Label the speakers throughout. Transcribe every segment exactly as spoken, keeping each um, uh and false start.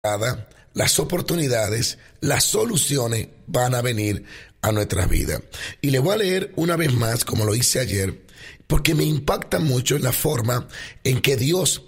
Speaker 1: las oportunidades, las soluciones van a venir a nuestras vidas. Y le voy a leer una vez más, como lo hice ayer, porque me impacta mucho en la forma en que Dios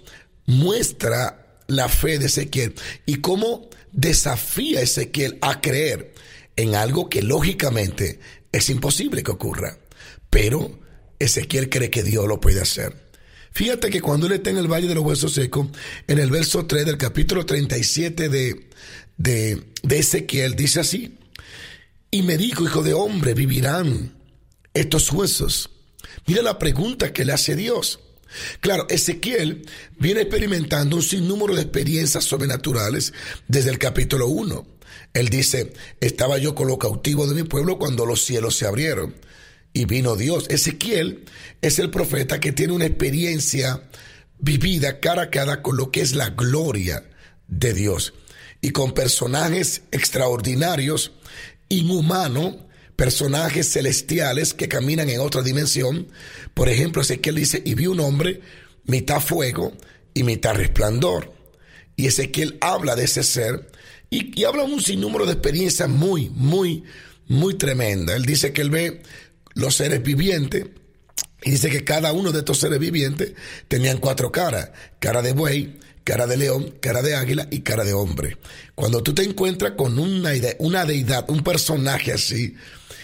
Speaker 1: muestra la fe de Ezequiel y cómo desafía a Ezequiel a creer en algo que lógicamente es imposible que ocurra. Pero Ezequiel cree que Dios lo puede hacer. Fíjate que cuando él está en el Valle de los Huesos Secos, en el verso tres del capítulo treinta y siete de, de, de Ezequiel, dice así: y me dijo, hijo de hombre, ¿vivirán estos huesos? Mira la pregunta que le hace Dios. Claro, Ezequiel viene experimentando un sinnúmero de experiencias sobrenaturales desde el capítulo uno. Él dice, estaba yo con los cautivos de mi pueblo cuando los cielos se abrieron y vino Dios. Ezequiel es el profeta que tiene una experiencia vivida cara a cara con lo que es la gloria de Dios y con personajes extraordinarios, inhumanos, personajes celestiales que caminan en otra dimensión. Por ejemplo, Ezequiel dice, y vi un hombre mitad fuego y mitad resplandor. Y Ezequiel habla de ese ser y, y habla un sinnúmero de experiencias muy, muy, muy tremendas. Él dice que él ve los seres vivientes y dice que cada uno de estos seres vivientes tenían cuatro caras: cara de buey, cara de león, cara de águila y cara de hombre. Cuando tú te encuentras con una, idea, una deidad, un personaje así,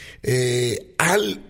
Speaker 1: eh, al,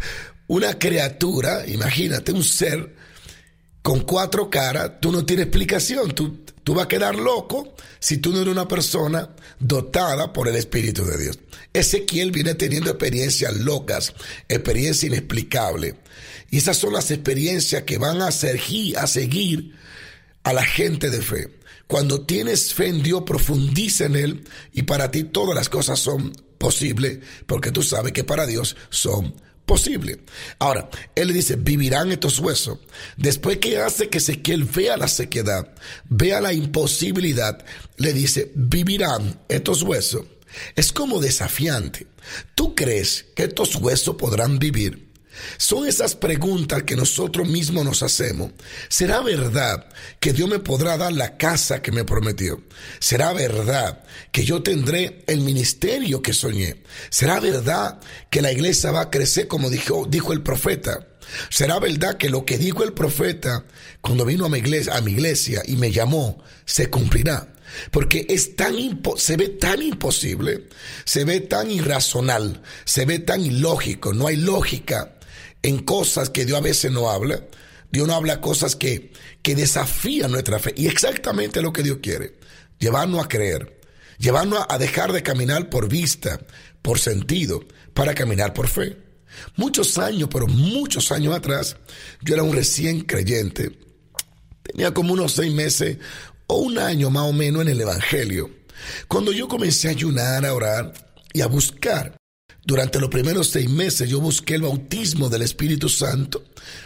Speaker 1: una criatura, imagínate, un ser con cuatro caras, tú no tienes explicación. Tú, tú vas a quedar loco si tú no eres una persona dotada por el Espíritu de Dios. Ezequiel viene teniendo experiencias locas, experiencias inexplicables. Y esas son las experiencias que van a, seguir, a seguir a la gente de fe. Cuando tienes fe en Dios, profundiza en Él y para ti todas las cosas son posibles porque tú sabes que para Dios son posibles. Ahora, Él le dice, vivirán estos huesos. Después que hace que Ezequiel vea la sequedad, vea la imposibilidad, le dice, vivirán estos huesos. Es como desafiante. ¿Tú crees que estos huesos podrán vivir? Son esas preguntas que nosotros mismos nos hacemos. ¿Será verdad que Dios me podrá dar la casa que me prometió? ¿Será verdad que yo tendré el ministerio que soñé? ¿Será verdad que la iglesia va a crecer como dijo, dijo el profeta? ¿Será verdad que lo que dijo el profeta cuando vino a mi iglesia, a mi iglesia y me llamó se cumplirá? Porque es tan impo- se ve tan imposible, se ve tan irracional, se ve tan ilógico, no hay lógica en cosas que Dios a veces no habla. Dios no habla cosas que, que desafían nuestra fe. Y exactamente lo que Dios quiere, llevarnos a creer, llevarnos a dejar de caminar por vista, por sentido, para caminar por fe. Muchos años, pero muchos años atrás, yo era un recién creyente. Tenía como unos seis meses o un año más o menos en el Evangelio. Cuando yo comencé a ayunar, a orar y a buscar. Durante los primeros seis meses yo busqué el bautismo del Espíritu Santo,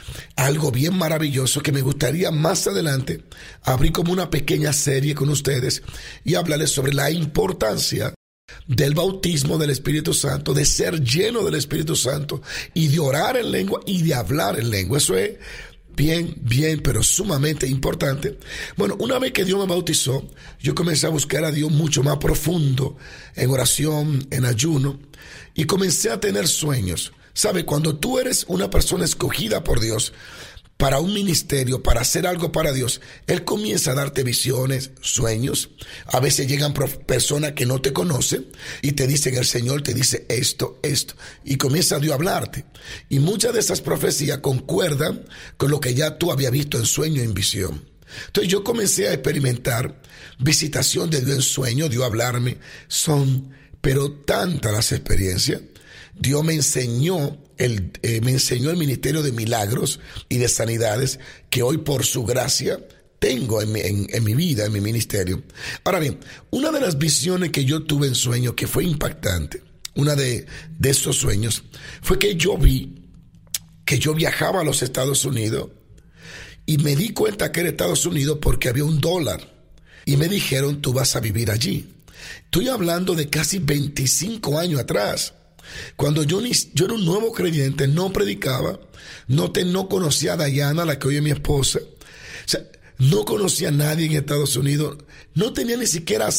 Speaker 1: algo bien maravilloso que me gustaría más adelante abrir como una pequeña serie con ustedes y hablarles sobre la importancia del bautismo del Espíritu Santo, de ser lleno del Espíritu Santo y de orar en lengua y de hablar en lengua. Eso es bien, bien, pero sumamente importante. Bueno, una vez que Dios me bautizó, yo comencé a buscar a Dios mucho más profundo, en oración, en ayuno, y comencé a tener sueños. ¿Sabe? Cuando tú eres una persona escogida por Dios para un ministerio, para hacer algo para Dios, Él comienza a darte visiones, sueños. A veces llegan personas que no te conocen y te dicen, el Señor te dice esto, esto, y comienza Dios a hablarte. Y muchas de esas profecías concuerdan con lo que ya tú habías visto en sueño y en visión. Entonces yo comencé a experimentar visitación de Dios en sueño, Dios a hablarme. Son, pero tantas las experiencias. Dios me enseñó el, eh, me enseñó el ministerio de milagros y de sanidades que hoy por su gracia tengo en mi, en, en mi vida, en mi ministerio. Ahora bien, una de las visiones que yo tuve en sueño que fue impactante, una de, de esos sueños, fue que yo vi que yo viajaba a los Estados Unidos y me di cuenta que era Estados Unidos porque había un dólar y me dijeron, tú vas a vivir allí. Estoy hablando de casi veinticinco años atrás. Cuando yo, ni, yo era un nuevo creyente, no predicaba, no, te, no conocía a Dayana, la que hoy es mi esposa. O sea, no conocía a nadie en Estados Unidos, no tenía ni siquiera